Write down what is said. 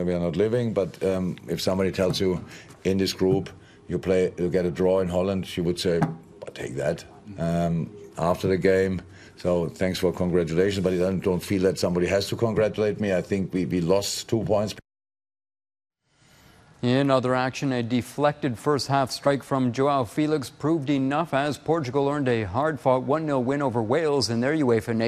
we are not living. But if somebody tells you in this group you get a draw in Holland, you would say, I'll take that after the game. So thanks for congratulations, but I don't feel that somebody has to congratulate me. I think we lost 2 points. In other action, a deflected first-half strike from Joao Felix proved enough as Portugal earned a hard-fought 1-0 win over Wales in their UEFA